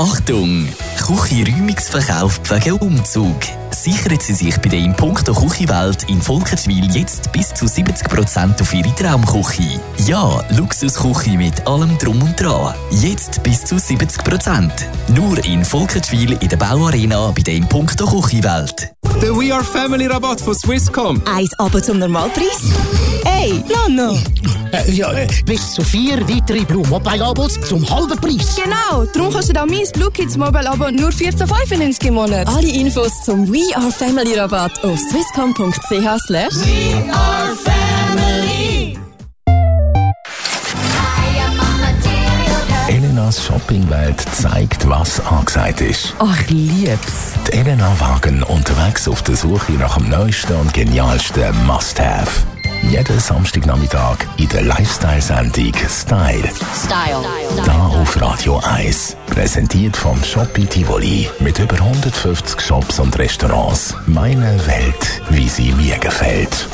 Achtung! Küche-Räumungsverkauf, Pflege und Umzug. Sichern Sie sich bei der in puncto Küchenwelt in Volkertwil jetzt bis zu 70% auf Ihre Traumküche. Ja, Luxusküche mit allem Drum und Dran. Jetzt bis zu 70%. Nur in Volkertwil in der Bauarena bei der in puncto Küchenwelt. Der We Are Family Rabatt von Swisscom. Eins aber zum Normalpreis. Hey, Nano! Bis zu 4 weitere Blue Mobile Abos zum halben Preis. Genau, darum kostet auch mein Blue Kids Mobile Abo nur 14,95 im Monat. Alle Infos zum We Are Family Rabatt auf swisscom.ch/We Are Family. Elenas Shoppingwelt zeigt, was angesagt ist. Ach, ich lieb's. Die Elena Wagen unterwegs auf der Suche nach dem neuesten und genialsten Must-Have. Jeden Samstagnachmittag in der Lifestyle-Sendung Style. Da auf Radio 1. Präsentiert vom Shoppi Tivoli. Mit über 150 Shops und Restaurants. Meine Welt, wie sie mir gefällt.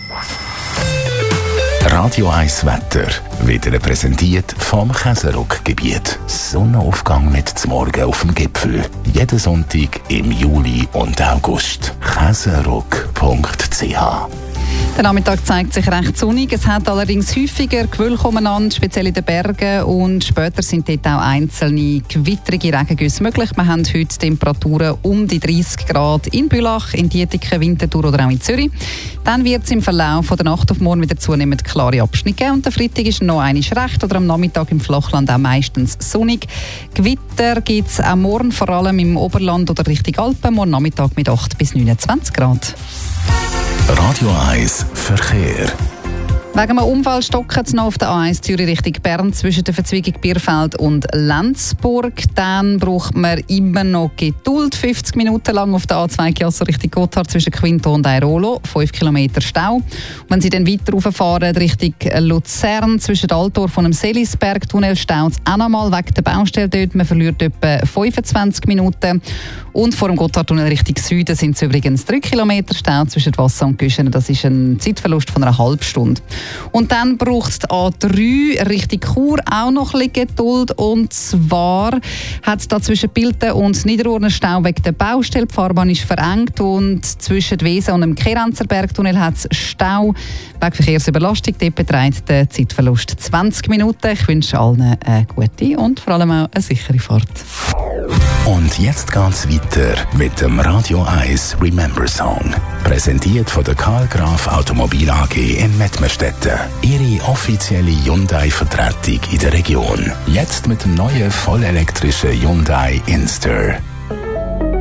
Radio 1 Wetter wird präsentiert vom Käseruck-Gebiet. Sonnenaufgang mit zum Morgen auf dem Gipfel. Jeden Sonntag im Juli und August. Käseruck.ch. Der Nachmittag zeigt sich recht sonnig. Es hat allerdings häufiger Gewölke umeinander, speziell in den Bergen. Und später sind dort auch einzelne gewittrige Regengüsse möglich. Wir haben heute Temperaturen um die 30 Grad in Bülach, in Dietiken, Winterthur oder auch in Zürich. Dann wird es im Verlauf der Nacht auf morgen wieder zunehmend klare Abschnitte geben. Und der Freitag ist noch einmal recht oder am Nachmittag im Flachland auch meistens sonnig. Gewitter gibt es auch morgen, vor allem im Oberland oder Richtung Alpen. Morgen Nachmittag mit 8 bis 29 Grad. Radio 1 Verkehr. Wegen einem Unfall stocken es noch auf der A1 Zürich Richtung Bern zwischen der Verzweigung Bierfeld und Lenzburg. Dann braucht man immer noch Geduld. 50 Minuten lang auf der A2 Chiasso Richtung Gotthard zwischen Quinto und Airolo. 5 Kilometer Stau. Und wenn Sie dann weiter rauffahren Richtung Luzern zwischen Altdorf und dem Selisberg-Tunnel staut es auch nochmal wegen der Baustelle dort. Man verliert etwa 25 Minuten. Und vor dem Gotthardtunnel Richtung Süden sind es übrigens 3 Kilometer Stau zwischen Wasser und Güschen. Das ist ein Zeitverlust von einer halben Stunde. Und dann braucht die A3 Richtung Chur auch noch ein bisschen Geduld. Und zwar hat es da zwischen Bilten und Niederurner Stau wegen der Baustelle. Die Fahrbahn ist verengt und zwischen Weser und dem Keranzerbergtunnel hat es Stau wegen Verkehrsüberlastung. Dort beträgt der Zeitverlust 20 Minuten. Ich wünsche allen eine gute und vor allem auch eine sichere Fahrt. Und jetzt geht's weiter mit dem Radio 1 Remember Song. Präsentiert von der Karl Graf Automobil AG in Mettmerstetten. Ihre offizielle Hyundai-Vertretung in der Region. Jetzt mit dem neuen vollelektrischen Hyundai Inster.